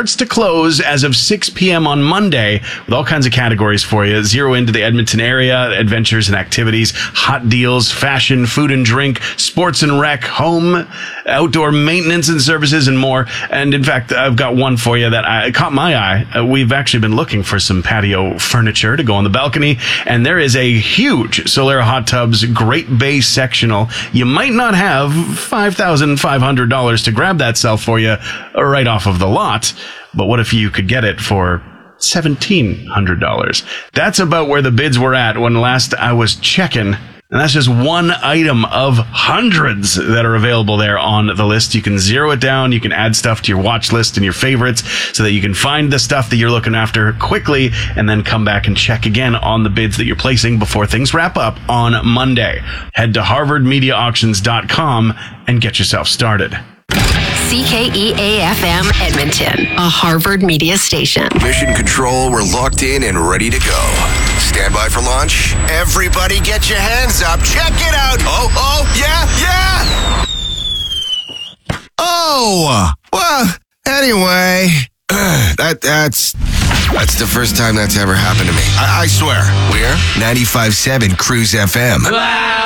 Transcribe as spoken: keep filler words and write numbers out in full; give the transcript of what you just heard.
starts to close as of six p.m. on Monday with all kinds of categories for you. Zero into the Edmonton area, adventures and activities, hot deals, fashion, food and drink, sports and rec, home, outdoor maintenance and services, and more. And in fact, I've got one for you that I, caught my eye. Uh, we've actually been looking for some patio furniture to go on the balcony, and there is a huge Solera Hot Tubs Great Bay sectional. You might not have five thousand five hundred dollars to grab that self for you right off of the lot, but what if you could get it for seventeen hundred dollars? That's about where the bids were at when last I was checking. And that's just one item of hundreds that are available there on the list. You can zero it down. You can add stuff to your watch list and your favorites so that you can find the stuff that you're looking after quickly and then come back and check again on the bids that you're placing before things wrap up on Monday. Head to harvard media auctions dot com and get yourself started. C K E A F M Edmonton, a Harvard media station. Mission Control, we're locked in and ready to go. Stand by for launch. Everybody get your hands up. Check it out. Oh, oh, yeah, yeah. Oh, well, anyway, that that's that's the first time that's ever happened to me. I, I swear. We're ninety-five point seven Cruise F M.